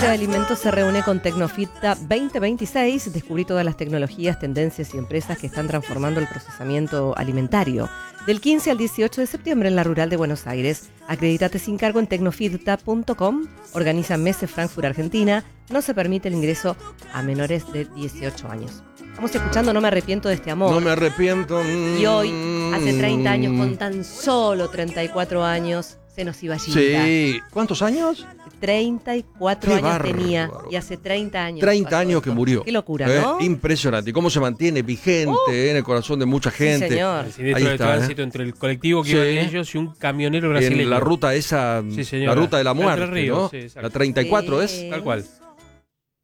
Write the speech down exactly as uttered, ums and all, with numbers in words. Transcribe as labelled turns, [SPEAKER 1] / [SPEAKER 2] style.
[SPEAKER 1] de Alimentos se reúne con Tecnofita veinte veintiséis. Descubrí todas las tecnologías, tendencias y empresas que están transformando el procesamiento alimentario. Del quince al dieciocho de septiembre en la Rural de Buenos Aires. Acredítate sin cargo en tecnofita punto com. Organiza Messe Frankfurt, Argentina. No se permite el ingreso a menores de dieciocho años. Estamos escuchando No me arrepiento de este amor.
[SPEAKER 2] No me arrepiento.
[SPEAKER 1] Y hoy, hace treinta años, con tan solo treinta y cuatro años, se nos iba Gilda.
[SPEAKER 2] Sí. ¿Cuántos años?
[SPEAKER 1] treinta y cuatro
[SPEAKER 2] Qué
[SPEAKER 1] años
[SPEAKER 2] bárbaro.
[SPEAKER 1] tenía. Y hace treinta años.
[SPEAKER 2] treinta años
[SPEAKER 1] esto.
[SPEAKER 2] que murió.
[SPEAKER 1] Qué locura,
[SPEAKER 2] ¿Eh?
[SPEAKER 1] ¿no?
[SPEAKER 2] Impresionante. Y cómo se mantiene vigente
[SPEAKER 1] Uh.
[SPEAKER 2] eh, en el corazón de mucha gente.
[SPEAKER 1] Sí, señor.
[SPEAKER 3] El siniestro
[SPEAKER 2] Ahí
[SPEAKER 3] de
[SPEAKER 2] está,
[SPEAKER 3] tránsito
[SPEAKER 2] ¿eh?
[SPEAKER 3] entre el colectivo que
[SPEAKER 2] Sí.
[SPEAKER 3] iban ellos y un camionero brasileño.
[SPEAKER 2] En la ruta esa,
[SPEAKER 3] Sí, señora.
[SPEAKER 2] la ruta de la
[SPEAKER 3] Entre
[SPEAKER 2] muerte,
[SPEAKER 3] Ríos,
[SPEAKER 2] ¿no?
[SPEAKER 3] sí, exacto.
[SPEAKER 2] La treinta y cuatro
[SPEAKER 1] Sí.
[SPEAKER 2] es.
[SPEAKER 3] Tal cual.